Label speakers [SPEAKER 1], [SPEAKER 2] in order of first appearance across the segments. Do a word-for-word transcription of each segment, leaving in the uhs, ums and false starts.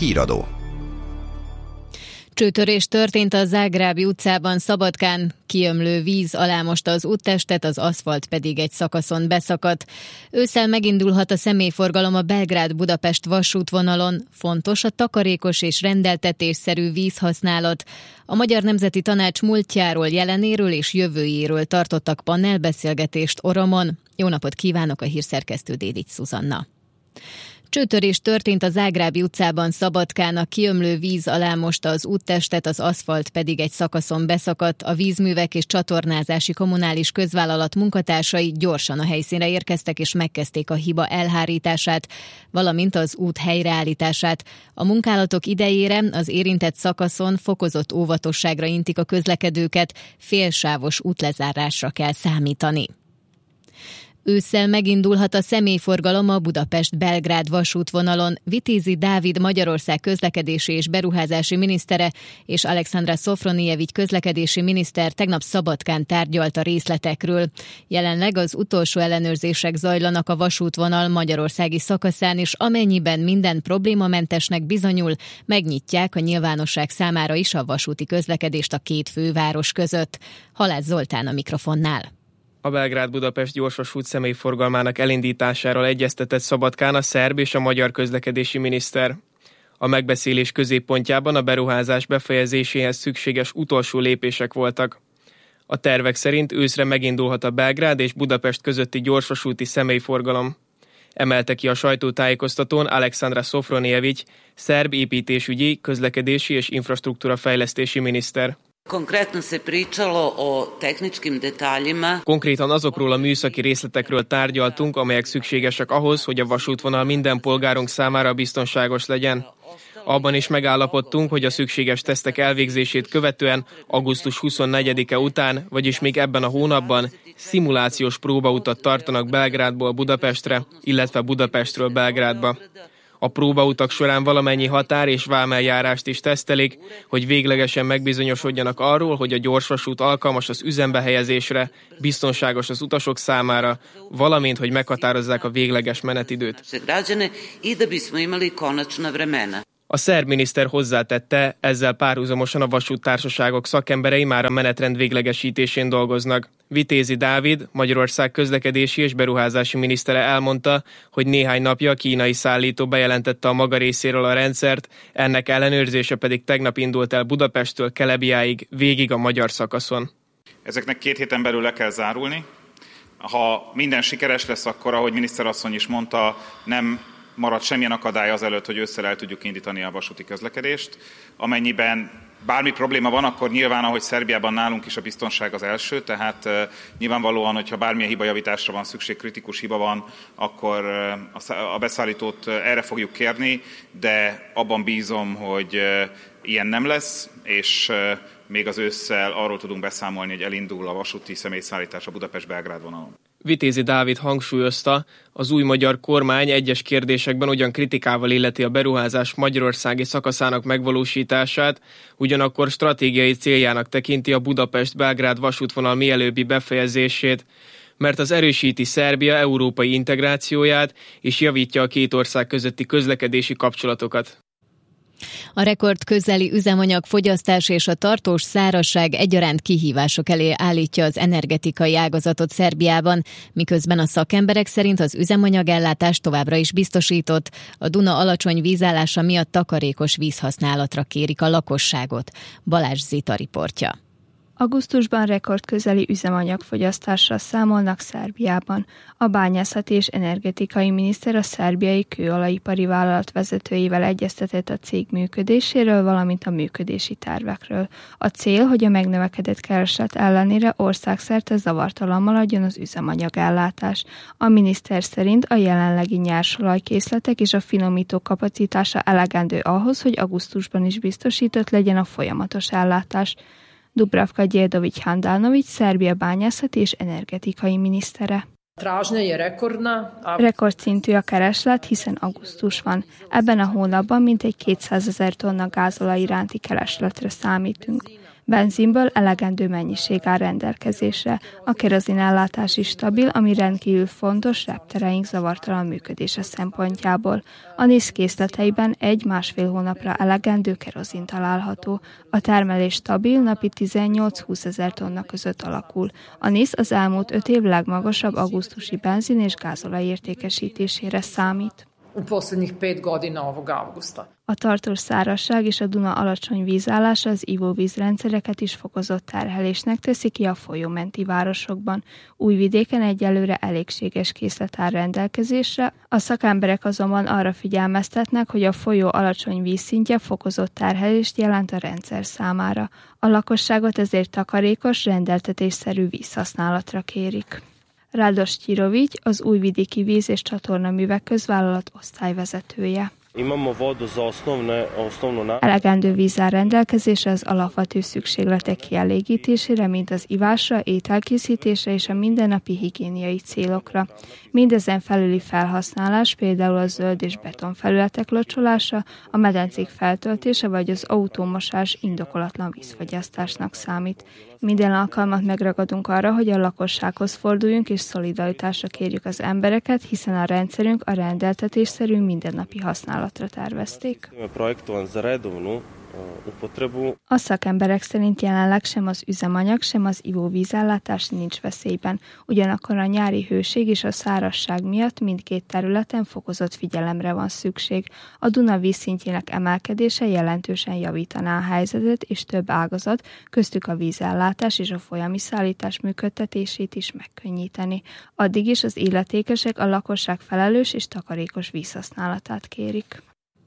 [SPEAKER 1] Híradó.
[SPEAKER 2] Csőtörés történt a Zágrábi utcában Szabadkán, kiömlő víz alámosta az úttestet, az aszfalt pedig egy szakaszon beszakadt. Ősszel megindulhat a személyforgalom a Belgrád-Budapest vasútvonalon. Fontos a takarékos és rendeltetésszerű vízhasználat. A Magyar Nemzeti Tanács múltjáról, jelenéről és jövőjéről tartottak panelbeszélgetést Oromon. Jó napot kívánok, a hírszerkesztő Dédics Szuzanna. Csőtörés történt a Zágrábi utcában Szabadkán, a kiömlő víz alámosta az úttestet, az aszfalt pedig egy szakaszon beszakadt. A vízművek és csatornázási kommunális közvállalat munkatársai gyorsan a helyszínre érkeztek és megkezdték a hiba elhárítását, valamint az út helyreállítását. A munkálatok idejére az érintett szakaszon fokozott óvatosságra intik a közlekedőket, félsávos útlezárásra kell számítani. Ősszel megindulhat a személyforgalom a Budapest-Belgrád vasútvonalon. Vitézi Dávid Magyarország közlekedési és beruházási minisztere és Alexandra Szofronijevics közlekedési miniszter tegnap Szabadkán tárgyalt a részletekről. Jelenleg az utolsó ellenőrzések zajlanak a vasútvonal magyarországi szakaszán, és amennyiben minden problémamentesnek bizonyul, megnyitják a nyilvánosság számára is a vasúti közlekedést a két főváros között. Halász Zoltán a mikrofonnál.
[SPEAKER 3] A Belgrád-Budapest gyorsvasút személyforgalmának elindításáról egyeztetett Szabadkán a szerb és a magyar közlekedési miniszter. A megbeszélés középpontjában a beruházás befejezéséhez szükséges utolsó lépések voltak. A tervek szerint őszre megindulhat a Belgrád és Budapest közötti gyorsvasúti személyforgalom. Emelte ki a sajtótájékoztatón Alexandra Szofronijevics, szerb építésügyi, közlekedési és infrastruktúra fejlesztési miniszter. Konkrétan azokról a műszaki részletekről tárgyaltunk, amelyek szükségesek ahhoz, hogy a vasútvonal minden polgárunk számára biztonságos legyen. Abban is megállapodtunk, hogy a szükséges tesztek elvégzését követően augusztus huszonnegyedike után, vagyis még ebben a hónapban szimulációs próbautat tartanak Belgrádból Budapestre, illetve Budapestről Belgrádba. A próbautak során valamennyi határ és vámeljárást is tesztelik, hogy véglegesen megbizonyosodjanak arról, hogy a gyorsvasút alkalmas az üzembe helyezésre, biztonságos az utasok számára, valamint, hogy meghatározzák a végleges menetidőt. A szerb miniszter hozzátette, ezzel párhuzamosan a vasúttársaságok szakemberei már a menetrend véglegesítésén dolgoznak. Vitézi Dávid, Magyarország közlekedési és beruházási minisztere elmondta, hogy néhány napja a kínai szállító bejelentette a maga részéről a rendszert, ennek ellenőrzése pedig tegnap indult el Budapesttől Kelebiáig, végig a magyar szakaszon.
[SPEAKER 4] Ezeknek két héten belül le kell zárulni. Ha minden sikeres lesz, akkor, ahogy miniszterasszony is mondta, nem marad semmilyen akadály azelőtt, hogy ősszel el tudjuk indítani a vasúti közlekedést. Amennyiben bármi probléma van, akkor nyilván, ahogy Szerbiában nálunk is a biztonság az első, tehát uh, nyilvánvalóan, hogyha bármilyen hibajavításra van szükség, kritikus hiba van, akkor uh, a beszállítót uh, erre fogjuk kérni, de abban bízom, hogy uh, ilyen nem lesz, és uh, még az ősszel arról tudunk beszámolni, hogy elindul a vasúti személyszállítás a Budapest-Belgrád vonalon.
[SPEAKER 3] Vitézi Dávid hangsúlyozta, az új magyar kormány egyes kérdésekben ugyan kritikával illeti a beruházás magyarországi szakaszának megvalósítását, ugyanakkor stratégiai céljának tekinti a Budapest-Belgrád vasútvonal mielőbbi befejezését, mert az erősíti Szerbia európai integrációját és javítja a két ország közötti közlekedési kapcsolatokat.
[SPEAKER 2] A rekord közeli üzemanyag fogyasztás és a tartós szárazság egyaránt kihívások elé állítja az energetikai ágazatot Szerbiában, miközben a szakemberek szerint az üzemanyagellátás továbbra is biztosított. A Duna alacsony vízállása miatt takarékos vízhasználatra kérik a lakosságot. Balázs Zita riportja.
[SPEAKER 5] Augusztusban rekordközeli üzemanyagfogyasztásra számolnak Szerbiában. A bányászati és energetikai miniszter a szerbiai kőolajipari vállalat vezetőivel egyeztetett a cég működéséről, valamint a működési tervekről. A cél, hogy a megnövekedett kereslet ellenére országszerte zavartalan maradjon az üzemanyagellátás. A miniszter szerint a jelenlegi nyersolajkészletek és a finomító kapacitása elegendő ahhoz, hogy augusztusban is biztosított legyen a folyamatos ellátás. Dubravka Djedović-Handanović, Szerbia bányászati és energetikai minisztere. Rekordszintű a kereslet, hiszen augusztus van. Ebben a hónapban mintegy kétszázezer tonna gázolaj iránti keresletre számítunk. Benzinből elegendő mennyiség áll rendelkezésre. A kerozinellátás is stabil, ami rendkívül fontos reptereink zavartalan működése szempontjából. A NISZ készleteiben egy-másfél hónapra elegendő kerozin található. A termelés stabil, napi tizennyolc-húsz ezer tonna között alakul. A NISZ az elmúlt öt év legmagasabb augusztusi benzin és gázolaj értékesítésére számít. A tartós szárazság és a Duna alacsony vízállása az ivóvízrendszereket is fokozott terhelésnek teszi ki a folyómenti városokban. Újvidéken egyelőre elégséges készlet áll rendelkezésre, a szakemberek azonban arra figyelmeztetnek, hogy a folyó alacsony vízszintje fokozott terhelést jelent a rendszer számára. A lakosságot ezért takarékos, rendeltetésszerű vízhasználatra kérik. Rádos Csirovics, az Újvidéki Víz- és Csatornaművek Közvállalat osztályvezetője. Elegendő víz áll rendelkezésre az alapvető szükségletek kielégítésére, mint az ivásra, ételkészítésre és a mindennapi higiéniai célokra. Mindezen felüli felhasználás, például a zöld és betonfelületek locsolása, a medencék feltöltése vagy az autómosás indokolatlan vízfogyasztásnak számít. Minden alkalmat megragadunk arra, hogy a lakossághoz forduljunk és szolidaritásra kérjük az embereket, hiszen a rendszerünk a rendeltetésszerű mindennapi használatra tervezték. A szakemberek szerint jelenleg sem az üzemanyag, sem az ivóvízellátás nincs veszélyben. Ugyanakkor a nyári hőség és a szárazság miatt mindkét területen fokozott figyelemre van szükség. A Duna vízszintjének emelkedése jelentősen javítaná a helyzetet, és több ágazat, köztük a vízellátás és a folyami szállítás működtetését is megkönnyíteni. Addig is az illetékesek a lakosság felelős és takarékos vízhasználatát kérik.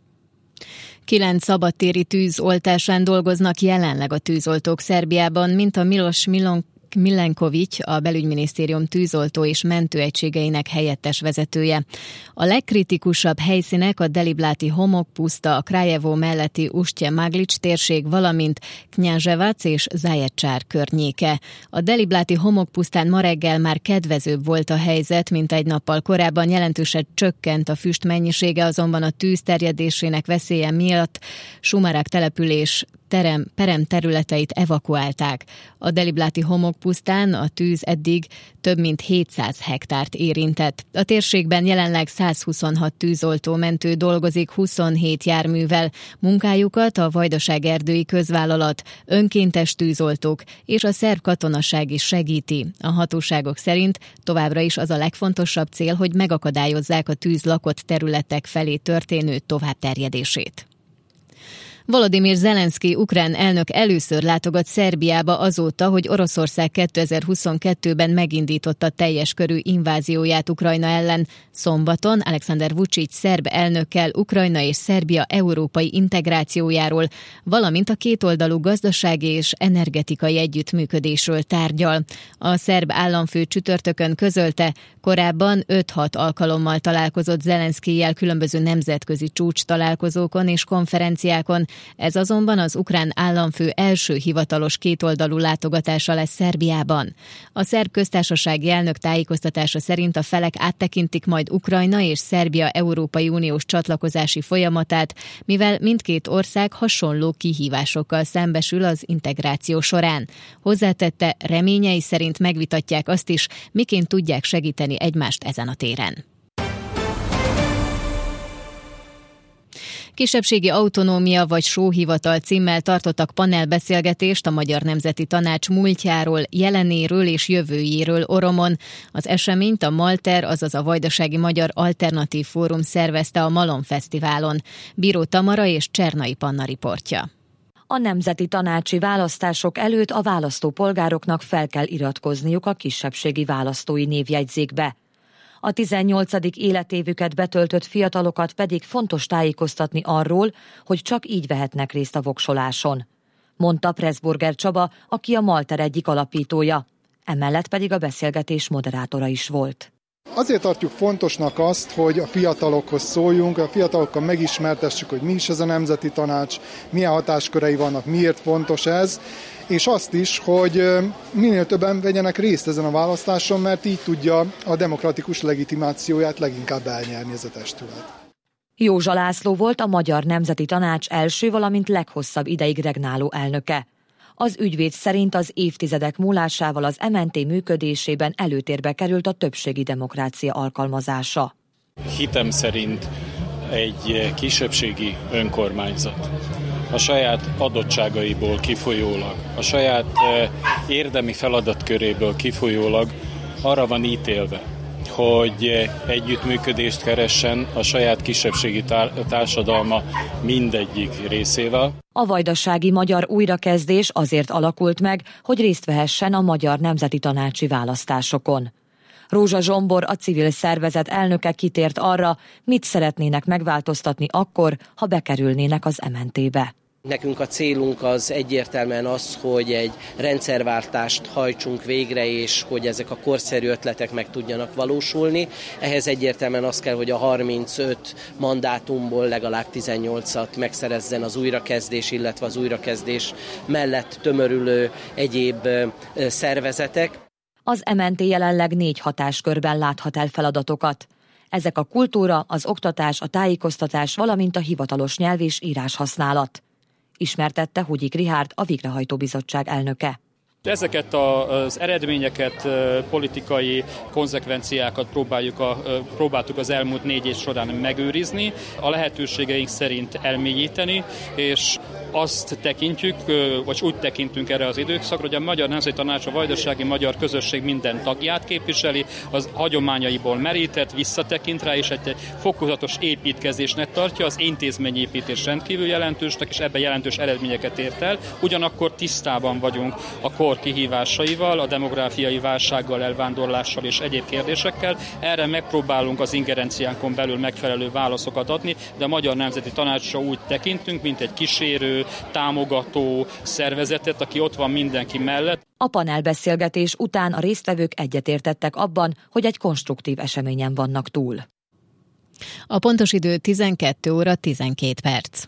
[SPEAKER 2] Kilenc szabadtéri tűz oltásán dolgoznak jelenleg a tűzoltók Szerbiában, mint a Milos Milon Milenković, a belügyminisztérium tűzoltó és mentőegységeinek helyettes vezetője. A legkritikusabb helyszínek a Delibláti homokpuszta, a Krajevo melletti Ustje Maglic térség, valamint Knyaževac és Zaječár környéke. A Delibláti homokpusztán ma reggel már kedvezőbb volt a helyzet, mint egy nappal korábban, jelentősen csökkent a füst mennyisége, azonban a tűz terjedésének veszélye miatt Sumarák település terem, perem területeit evakuálták. A Delibláti homokpusztán a tűz eddig több mint hétszáz hektárt érintett. A térségben jelenleg százhuszonhat tűzoltó mentő dolgozik huszonhét járművel. Munkájukat a Vajdaság Erdői Közvállalat, önkéntes tűzoltók és a szerb katonaság is segíti. A hatóságok szerint továbbra is az a legfontosabb cél, hogy megakadályozzák a tűz lakott területek felé történő továbbterjedését. Volodymyr Zelenszky ukrán elnök először látogat Szerbiába azóta, hogy Oroszország kétezer-huszonkettőben megindította teljes körű invázióját Ukrajna ellen. Szombaton Alexander Vučić szerb elnökkel Ukrajna és Szerbia európai integrációjáról, valamint a kétoldalú gazdasági és energetikai együttműködésről tárgyal. A szerb államfő csütörtökön közölte, korábban öt-hat alkalommal találkozott Zelenszkijjel különböző nemzetközi csúcs találkozókon és konferenciákon. Ez azonban az ukrán államfő első hivatalos kétoldalú látogatása lesz Szerbiában. A szerb köztársasági elnök tájékoztatása szerint a felek áttekintik majd Ukrajna és Szerbia Európai Uniós csatlakozási folyamatát, mivel mindkét ország hasonló kihívásokkal szembesül az integráció során. Hozzátette, reményei szerint megvitatják azt is, miként tudják segíteni egymást ezen a téren. Kisebbségi autonómia vagy sóhivatal címmel tartottak panelbeszélgetést a Magyar Nemzeti Tanács múltjáról, jelenéről és jövőjéről Oromon. Az eseményt a Malter, azaz a Vajdasági Magyar Alternatív Fórum szervezte a Malom Fesztiválon. Bíró Tamara és Csernai Panna riportja.
[SPEAKER 1] A nemzeti tanácsi választások előtt a választópolgároknak fel kell iratkozniuk a kisebbségi választói névjegyzékbe. A tizennyolcadik életévüket betöltött fiatalokat pedig fontos tájékoztatni arról, hogy csak így vehetnek részt a voksoláson, mondta Pressburger Csaba, aki a Malter egyik alapítója. Emellett pedig a beszélgetés moderátora is volt.
[SPEAKER 6] Azért tartjuk fontosnak azt, hogy a fiatalokhoz szóljunk, a fiatalokkal megismertessük, hogy mi is ez a Nemzeti Tanács, milyen hatáskörei vannak, miért fontos ez, és azt is, hogy minél többen vegyenek részt ezen a választáson, mert így tudja a demokratikus legitimációját leginkább elnyerni ez a testület.
[SPEAKER 1] Józsa László volt a Magyar Nemzeti Tanács első, valamint leghosszabb ideig regnáló elnöke. Az ügyvéd szerint az évtizedek múlásával az em en té működésében előtérbe került a többségi demokrácia alkalmazása.
[SPEAKER 7] Hitem szerint egy kisebbségi önkormányzat a saját adottságaiból kifolyólag, a saját érdemi feladatköréből kifolyólag arra van ítélve, hogy együttműködést keressen a saját kisebbségi társadalma mindegyik részével.
[SPEAKER 1] A vajdasági magyar újrakezdés azért alakult meg, hogy részt vehessen a Magyar Nemzeti Tanácsi választásokon. Rózsa Zsombor, a civil szervezet elnöke kitért arra, mit szeretnének megváltoztatni akkor, ha bekerülnének az em en té-be.
[SPEAKER 8] Nekünk a célunk az egyértelműen az, hogy egy rendszerváltást hajtsunk végre, és hogy ezek a korszerű ötletek meg tudjanak valósulni. Ehhez egyértelműen az kell, hogy a harmincöt mandátumból legalább tizennyolcat megszerezzen az újrakezdés, illetve az újrakezdés mellett tömörülő egyéb szervezetek.
[SPEAKER 1] Az em en té jelenleg négy hatáskörben láthat el feladatokat. Ezek a kultúra, az oktatás, a tájékoztatás, valamint a hivatalos nyelv és íráshasználat. Ismertette Hugyik Richárd, a Végrehajtó Bizottság elnöke.
[SPEAKER 9] Ezeket az eredményeket, politikai konzekvenciákat próbáljuk a, próbáltuk az elmúlt négy év során megőrizni, a lehetőségeink szerint elmélyíteni, és azt tekintjük, vagy úgy tekintünk erre az időszakra, hogy a Magyar Nemzeti Tanács a vajdasági magyar közösség minden tagját képviseli, az hagyományaiból merített, visszatekint rá, és egy fokozatos építkezésnek tartja, az intézményépítés rendkívül jelentősnek, és ebben jelentős eredményeket ért el. Ugyanakkor tisztában vagyunk a kor kihívásaival, a demográfiai válsággal, elvándorlással és egyéb kérdésekkel. Erre megpróbálunk az ingerenciánkon belül megfelelő válaszokat adni, de a Magyar Nemzeti Tanácsra úgy tekintünk, mint egy kísérő, támogató szervezetet, aki ott van mindenki mellett.
[SPEAKER 1] A panelbeszélgetés után a résztvevők egyetértettek abban, hogy egy konstruktív eseményen vannak túl.
[SPEAKER 2] A pontos idő tizenkét óra tizenkét perc.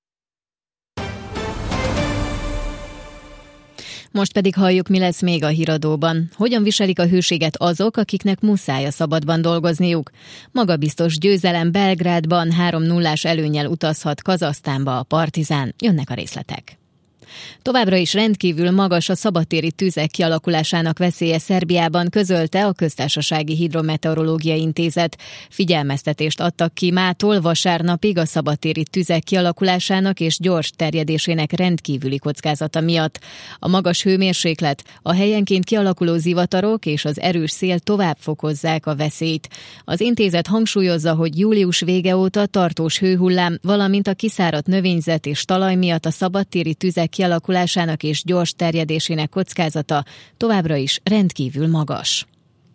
[SPEAKER 2] Most pedig halljuk, mi lesz még a híradóban. Hogyan viselik a hőséget azok, akiknek muszáj a szabadban dolgozniuk? Magabiztos győzelem Belgrádban, három nullás előnnyel utazhat Kazahsztánba a Partizán. Jönnek a részletek. Továbbra is rendkívül magas a szabadtéri tüzek kialakulásának veszélye Szerbiában, közölte a Köztársasági Hidrometeorológiai Intézet. Figyelmeztetést adtak ki mától vasárnapig a szabadtéri tüzek kialakulásának és gyors terjedésének rendkívüli kockázata miatt. A magas hőmérséklet, a helyenként kialakuló zivatarok és az erős szél tovább fokozzák a veszélyt. Az intézet hangsúlyozza, hogy július vége óta tartós hőhullám, valamint a kiszáradt növényzet és talaj miatt a szabadtéri tüzek kialakulásának és gyors terjedésének kockázata továbbra is rendkívül magas.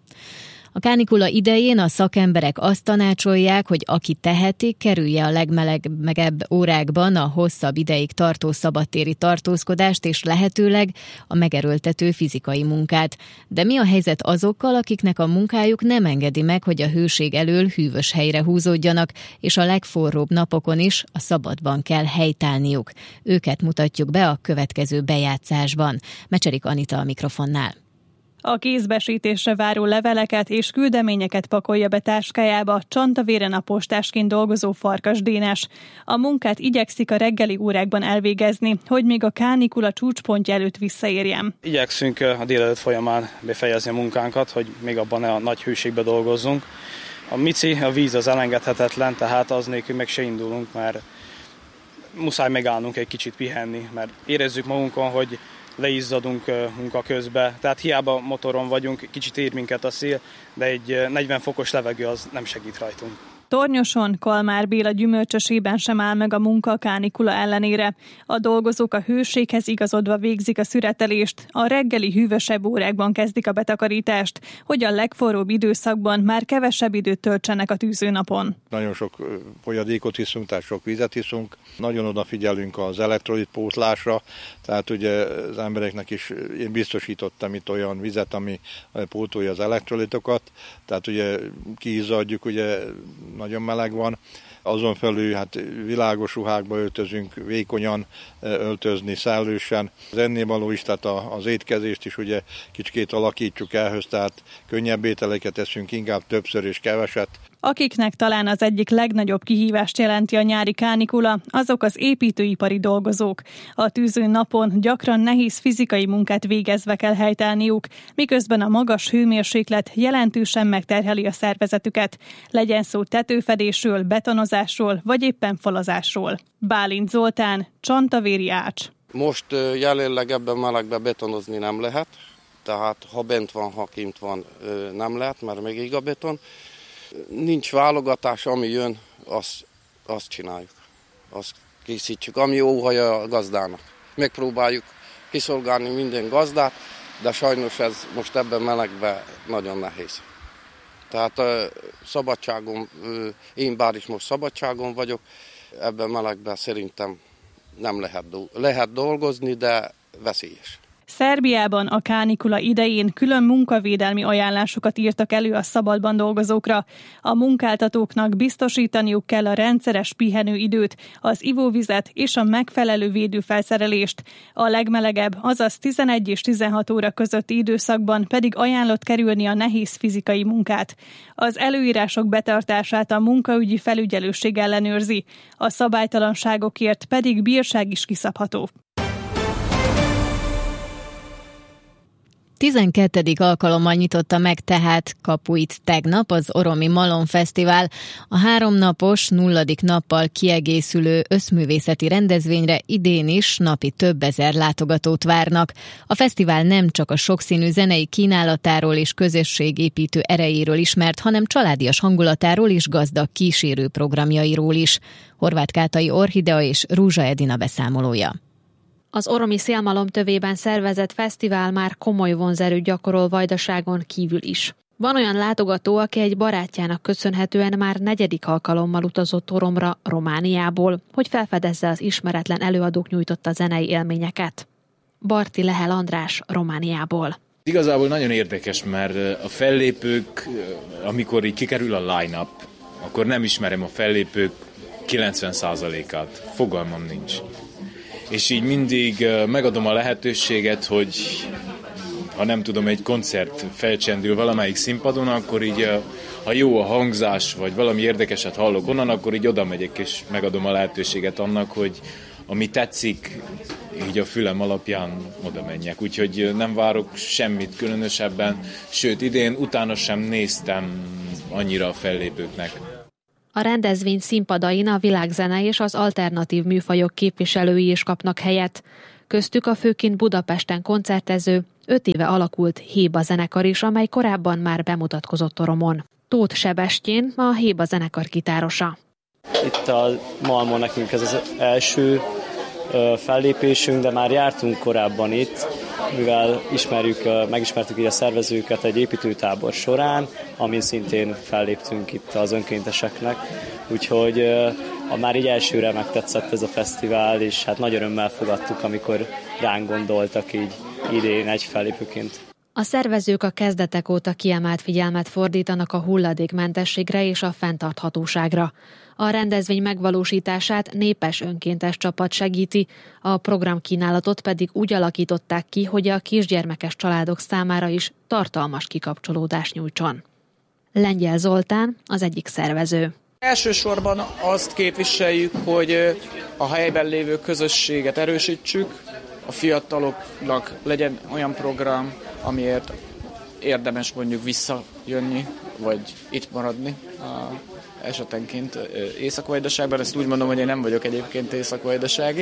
[SPEAKER 2] A kánikula idején a szakemberek azt tanácsolják, hogy aki teheti, kerülje a legmelegebb órákban a hosszabb ideig tartó szabadtéri tartózkodást és lehetőleg a megerőltető fizikai munkát. De mi a helyzet azokkal, akiknek a munkájuk nem engedi meg, hogy a hőség elől hűvös helyre húzódjanak, és a legforróbb napokon is a szabadban kell helytállniuk? Őket mutatjuk be a következő bejátszásban. Mecserik Anita a mikrofonnál.
[SPEAKER 10] A kézbesítésre váró leveleket és küldeményeket pakolja be táskájába csantavéren a postásként dolgozó Farkas Dénes. A munkát igyekszik a reggeli órákban elvégezni, hogy még a kánikula csúcspontja előtt visszaérjen.
[SPEAKER 11] Igyekszünk a délelőtt folyamán befejezni a munkánkat, hogy még abban a nagy hőségben dolgozzunk. A mici, a víz az elengedhetetlen, tehát az nélkül meg se indulunk, mert muszáj megállnunk egy kicsit pihenni, mert érezzük magunkon, hogy leizzadunk munka közben. Tehát hiába motoron vagyunk, kicsit ér minket a szél, de egy negyven fokos levegő az nem segít rajtunk.
[SPEAKER 10] Tornyoson Kalmár Béla gyümölcsösében sem áll meg a munka a kánikula ellenére. A dolgozók a hőséghez igazodva végzik a szüretelést, a reggeli hűvösebb órákban kezdik a betakarítást, hogy a legforróbb időszakban már kevesebb időt töltsenek a tűzőnapon.
[SPEAKER 12] Nagyon sok folyadékot iszunk, tehát sok vizet iszunk. Nagyon odafigyelünk az elektrolitpótlásra, tehát ugye az embereknek is én biztosítottam itt olyan vizet, ami pótolja az elektrolitokat, tehát ugye kiizzadjuk, ugye nagyon meleg van. Azon felül hát világos ruhákba öltözünk, vékonyan öltözni, szellősen. Az ennivaló is, tehát az étkezést is ugye kicsikét alakítjuk elhöz, tehát könnyebb ételeket eszünk, inkább többször és keveset.
[SPEAKER 10] Akiknek talán az egyik legnagyobb kihívást jelenti a nyári kánikula, azok az építőipari dolgozók. A tűző napon gyakran nehéz fizikai munkát végezve kell helytállniuk, miközben a magas hőmérséklet jelentősen megterheli a szervezetüket. Legyen szó tetőfedésről, betonozásról, vagy éppen falazásról. Bálint Zoltán, Csantavéri Ács.
[SPEAKER 13] Most jelenleg ebben melegben betonozni nem lehet, tehát ha bent van, ha kint van, nem lehet, mert még ég a beton. Nincs válogatás, ami jön, azt, azt csináljuk, azt készítjük, ami óhaja a gazdának. Megpróbáljuk kiszolgálni minden gazdát, de sajnos ez most ebben melegben nagyon nehéz. Tehát szabadságon, én bár is most szabadságon vagyok, ebben melegben szerintem nem lehet, lehet dolgozni, de veszélyes.
[SPEAKER 10] Szerbiában a kánikula idején külön munkavédelmi ajánlásokat írtak elő a szabadban dolgozókra. A munkáltatóknak biztosítaniuk kell a rendszeres pihenőidőt, az ivóvizet és a megfelelő védőfelszerelést. A legmelegebb, azaz tizenegy és tizenhat óra közötti időszakban pedig ajánlott kerülni a nehéz fizikai munkát. Az előírások betartását a munkaügyi felügyelőség ellenőrzi, a szabálytalanságokért pedig bírság is kiszabható.
[SPEAKER 2] tizenkettedik alkalommal nyitotta meg tehát kapuit tegnap az Oromi Malom Fesztivál. A háromnapos, nulladik nappal kiegészülő összművészeti rendezvényre idén is napi több ezer látogatót várnak. A fesztivál nem csak a sokszínű zenei kínálatáról és közösségépítő erejéről ismert, hanem családias hangulatáról és gazdag kísérő programjairól is. Horváth Kátai Orchidea és Rúzsa Edina beszámolója.
[SPEAKER 14] Az Oromi Szélmalom tövében szervezett fesztivál már komoly vonzerőt gyakorol Vajdaságon kívül is. Van olyan látogató, aki egy barátjának köszönhetően már negyedik alkalommal utazott Oromra Romániából, hogy felfedezze az ismeretlen előadók nyújtotta zenei élményeket. Barti Lehel András Romániából.
[SPEAKER 15] Igazából nagyon érdekes, mert a fellépők, amikor így kikerül a line-up, akkor nem ismerem a fellépők kilencven százalékát. Fogalmam nincs. És így mindig megadom a lehetőséget, hogy ha nem tudom, egy koncert felcsendül valamelyik színpadon, akkor így, ha jó a hangzás, vagy valami érdekeset hallok onnan, akkor így oda megyek, és megadom a lehetőséget annak, hogy ami tetszik, így a fülem alapján oda menjek. Úgyhogy nem várok semmit különösebben, sőt idén utána sem néztem annyira a fellépőknek.
[SPEAKER 14] A rendezvény színpadain a világzene és az alternatív műfajok képviselői is kapnak helyet. Köztük a főként Budapesten koncertező, öt éve alakult Héba zenekar is, amely korábban már bemutatkozott Oromon. Tóth Sebestyén a Héba zenekar gitárosa.
[SPEAKER 16] Itt a Malmon nekünk ez az első fellépésünk, de már jártunk korábban itt, mivel ismerjük, megismertük így a szervezőket egy építőtábor során, amin szintén felléptünk itt az önkénteseknek. Úgyhogy a már így elsőre megtetszett ez a fesztivál, és hát nagy örömmel fogadtuk, amikor ránk gondoltak így idén egy fellépőként.
[SPEAKER 14] A szervezők a kezdetek óta kiemelt figyelmet fordítanak a hulladékmentességre és a fenntarthatóságra. A rendezvény megvalósítását népes önkéntes csapat segíti, a programkínálatot pedig úgy alakították ki, hogy a kisgyermekes családok számára is tartalmas kikapcsolódást nyújtson. Lengyel Zoltán az egyik szervező.
[SPEAKER 17] Elsősorban azt képviseljük, hogy a helyben lévő közösséget erősítsük, a fiataloknak legyen olyan program, amiért érdemes mondjuk visszajönni, vagy itt maradni a esetenként Észak-Vajdaságban. Ezt úgy mondom, hogy én nem vagyok egyébként észak-vajdasági.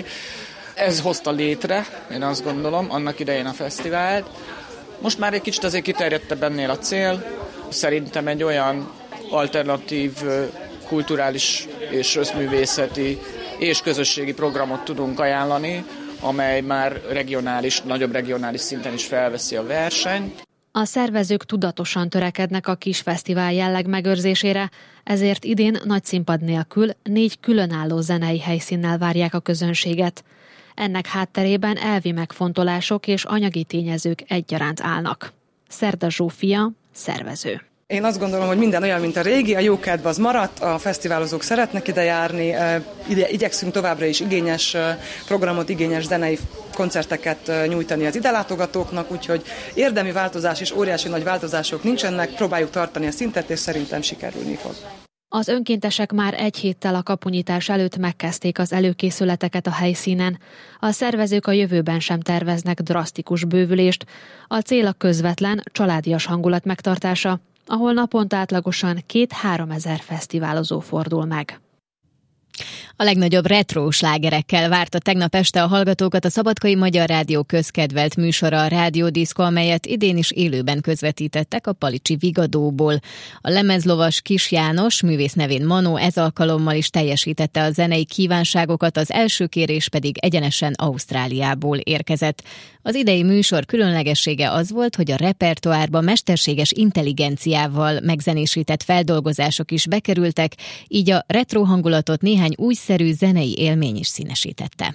[SPEAKER 17] Ez hozta létre, én azt gondolom, annak idején a fesztivált. Most már egy kicsit azért kiterjedtebb ennél a cél. Szerintem egy olyan alternatív, kulturális és összművészeti és közösségi programot tudunk ajánlani, amely már regionális, nagyobb regionális szinten is felveszi a versenyt.
[SPEAKER 14] A szervezők tudatosan törekednek a kis fesztivál jelleg megőrzésére, ezért idén nagy színpad nélkül négy különálló zenei helyszínnel várják a közönséget. Ennek hátterében elvi megfontolások és anyagi tényezők egyaránt állnak. Szerda Zsófia, szervező.
[SPEAKER 18] Én azt gondolom, hogy minden olyan, mint a régi, a jó kedv az maradt, a fesztiválozók szeretnek ide járni, ide igyekszünk továbbra is igényes programot, igényes zenei koncerteket nyújtani az ide látogatóknak, úgyhogy érdemi változás és óriási nagy változások nincsenek, próbáljuk tartani a szintet, és szerintem sikerülni fog.
[SPEAKER 14] Az önkéntesek már egy héttel a kapunyitás előtt megkezdték az előkészületeket a helyszínen. A szervezők a jövőben sem terveznek drasztikus bővülést. A cél a közvetlen, családias hangulat megtartása, ahol naponta átlagosan két-három ezer fesztiválozó fordul meg.
[SPEAKER 2] A legnagyobb retro slágerekkel várta tegnap este a hallgatókat a Szabadkai Magyar Rádió közkedvelt műsora, a Rádiódiszko, amelyet idén is élőben közvetítettek a Palicsi Vigadóból. A lemezlovas Kis János, művész nevén Manó, ez alkalommal is teljesítette a zenei kívánságokat, az első kérés pedig egyenesen Ausztráliából érkezett. Az idei műsor különlegessége az volt, hogy a repertoárba mesterséges intelligenciával megzenésített feldolgozások is bekerültek, így a retro hangulatot néhány újszerű zenei élmény is színesítette.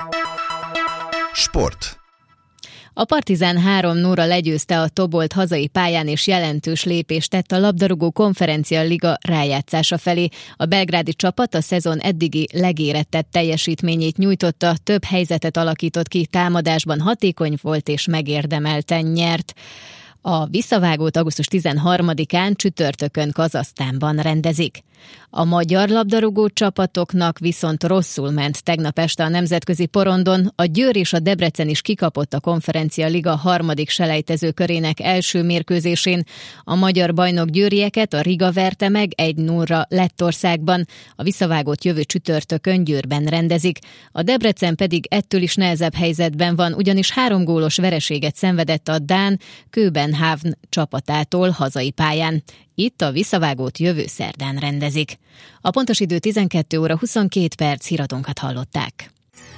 [SPEAKER 19] Sport.
[SPEAKER 2] A Partizán három nulla legyőzte a Tobolt hazai pályán, és jelentős lépést tett a labdarúgó konferencia liga rájátszása felé. A belgrádi csapat a szezon eddigi legérettebb teljesítményét nyújtotta, több helyzetet alakított ki, támadásban hatékony volt és megérdemelten nyert. A visszavágót augusztus tizenharmadikán csütörtökön Kazahsztánban rendezik. A magyar labdarúgó csapatoknak viszont rosszul ment tegnap este a nemzetközi porondon. A Győr és a Debrecen is kikapott a Konferencia Liga harmadik selejtező körének első mérkőzésén. A magyar bajnok győrieket a Riga verte meg egy nulla Lettországban. A visszavágót jövő csütörtökön Győrben rendezik. A Debrecen pedig ettől is nehezebb helyzetben van, ugyanis három gólos vereséget szenvedett a dán Köbenhavn csapatától hazai pályán. Itt a visszavágót jövő szerdán rendezik. A pontos idő tizenkét óra huszonkét perc, híradónkat hallották.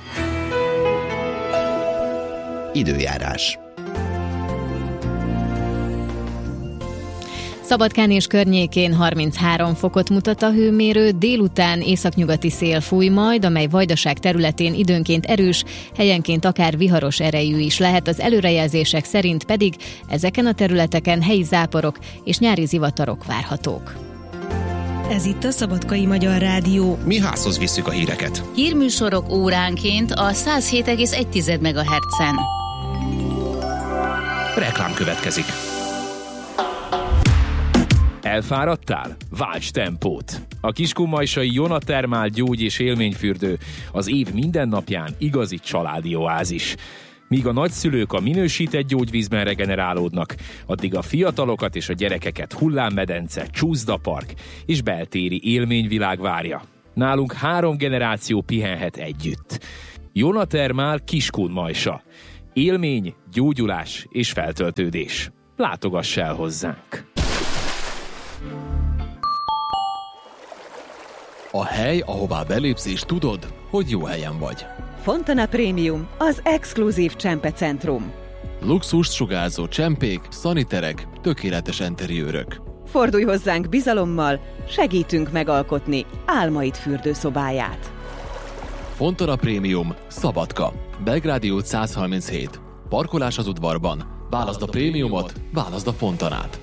[SPEAKER 19] Időjárás.
[SPEAKER 2] Szabadkán és környékén harminchárom fokot mutat a hőmérő, délután északnyugati szél fúj majd, amely Vajdaság területén időnként erős, helyenként akár viharos erejű is lehet, az előrejelzések szerint pedig ezeken a területeken helyi záporok és nyári zivatarok várhatók.
[SPEAKER 20] Ez itt a Szabadkai Magyar Rádió.
[SPEAKER 19] Mi házhoz visszük a híreket.
[SPEAKER 21] Hírműsorok óránként a száz hét egész egy megahertzen.
[SPEAKER 19] Reklám következik.
[SPEAKER 22] Elfáradtál? Válts tempót! A kiskunmajsai Jonatermál gyógy- és élményfürdő az év minden napján igazi családi oázis. Míg a nagyszülők a minősített gyógyvízben regenerálódnak, addig a fiatalokat és a gyerekeket hullámmedence, csúszdapark és beltéri élményvilág várja. Nálunk három generáció pihenhet együtt. Jonatermál Kiskunmajsa. Élmény, gyógyulás és feltöltődés. Látogass el hozzánk!
[SPEAKER 23] A hely, ahová belépsz és tudod, hogy jó helyen vagy.
[SPEAKER 24] Fontana Premium, az exkluzív csempecentrum.
[SPEAKER 23] Luxust sugárzó csempék, szaniterek, tökéletes interiőrök.
[SPEAKER 24] Fordulj hozzánk bizalommal, segítünk megalkotni álmaid fürdőszobáját.
[SPEAKER 23] Fontana Premium, Szabadka, Belgrádi út száz harminchét. Parkolás az udvarban. Válaszd a prémiumot, válaszd a Fontanát.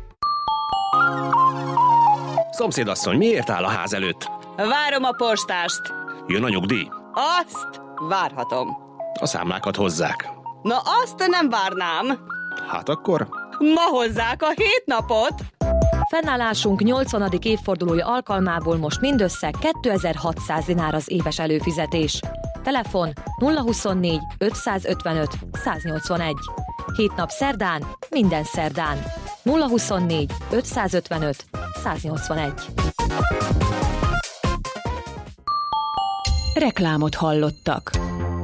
[SPEAKER 19] Szomszédasszony, miért áll a ház előtt?
[SPEAKER 25] Várom a postást.
[SPEAKER 19] Jön a nyugdíj?
[SPEAKER 25] Azt várhatom.
[SPEAKER 19] A számlákat hozzák.
[SPEAKER 25] Na azt nem várnám.
[SPEAKER 19] Hát akkor?
[SPEAKER 25] Ma hozzák a hét napot.
[SPEAKER 1] Fennállásunk nyolcvanadik évfordulója alkalmából most mindössze kétezer-hatszáz dinár az éves előfizetés. Telefon nulla huszonnégy ötszázötvenöt száznyolcvanegy. Hét nap szerdán, minden szerdán. nulla huszonnégy ötszázötvenöt száznyolcvanegy.
[SPEAKER 20] Reklámot hallottak.